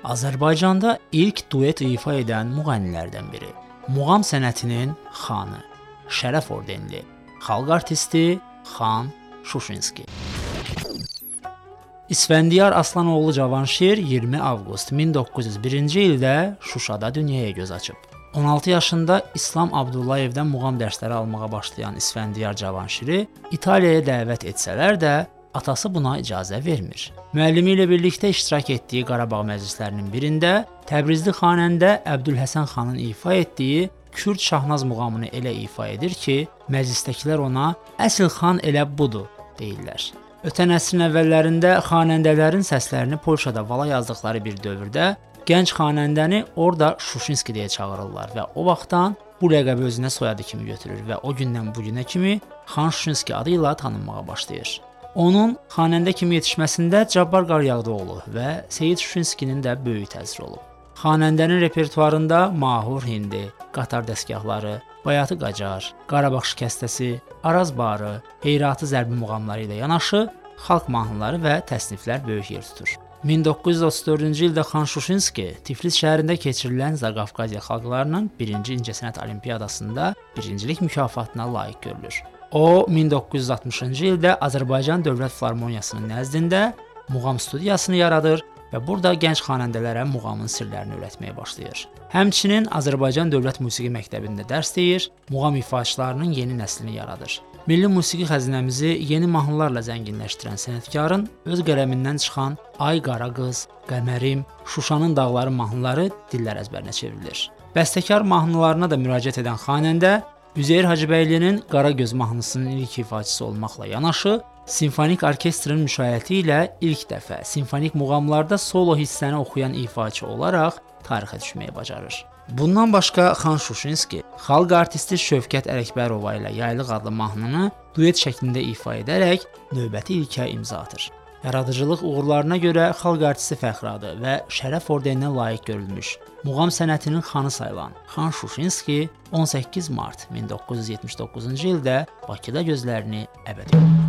Azərbaycanda ilk duet ifa edən müğənnilərdən biri. Muğam sənətinin xanı, şərəf ordenli, xalq artisti Xan Şuşinski. İsfəndiyar Aslanoğlu Cavanşir 20 avqust 1901-ci ildə Şuşada dünyaya göz açıb. 16 yaşında İslam Abdullayevdən muğam dərsləri almağa başlayan İsfəndiyar Cavanşiri İtaliyaya dəvət etsələr də atası buna icazə vermir. Müəllimi ilə birlikdə iştirak etdiyi Qarabağ məclislərinin birində Təbrizli xanəndə Əbdülhəsən xanın ifa etdiyi Kürd Şahnaz muğamını elə ifa edir ki, məclisdəkilər ona "Əsl xan elə budur" deyirlər. Ötən əsrin əvvəllərində xanəndələrin səslərini Polşada vala yazdıqları bir dövrdə gənc xanəndəni orada Şuşinski deyə çağırırlar və o vaxtdan bu ləqəbi özünə soyadı kimi götürür və o gündən bu günə kimi Xan Şuşinski adı ilə tanınmağa başlayır. Onun xanəndə kimi yetişməsində Cabbar Qaryağdıoğlu və Seyid Şuşinskinin də böyük təsiri olub. Xanəndənin repertuarında Mahur Hindi, Qatar dəstgahları, Bayatı Qacar, Qarabağ şikəstəsi, Araz barı, Heyratı zərbi muğamları ilə yanaşı xalq mahnıları və təsniflər böyük yer tutur. 1934-cü ildə Xan Şuşinski Tiflis şəhərində keçirilən Zaqafqaziya xalqlarının 1-ci İncəsənət Olimpiyadasında birincilik mükafatına layiq görülür. O, 1960-cı ildə Azərbaycan Dövlət Filarmoniyasının nəzdində muğam studiyasını yaradır və burada gənc xanəndələrə muğamın sirlərini öyrətməyə başlayır. Həmçinin Azərbaycan Dövlət Musiqi Məktəbində dərs deyir, muğam ifaçılarının yeni nəslini yaradır. Milli musiqi xəzinəmizi yeni mahnılarla zənginləşdirən sənətkarın öz qələmindən çıxan Ay Qara Qız, Qəmərim, Şuşanın Dağları mahnıları dillər əzbərinə çevrilir. Bəstəkar mahnılarına da müraciət edən xanəndə Üzeyir Hacıbəylinin Qara Göz mahnısının ilk ifaçısı olmaqla yanaşı, simfonik orkestrın müşayiəti ilə ilk dəfə simfonik muğamlarda solo hissəni oxuyan ifaçı olaraq tarixə düşməyi bacarır. Bundan başqa Xan Şuşinski xalq artisti Şövkət Ələkbərova ilə Yaylıq adlı mahnını duet şəklində ifa edərək növbəti ilkə imza atır. Yaradıcılıq uğurlarına görə xalq artisti fəxri adı və şərəf ordeninə layiq görülmüş, muğam sənətinin xanı sayılan Xan Şuşinski 18 mart 1979-cu ildə Bakıda gözlərini əbədi yumdu.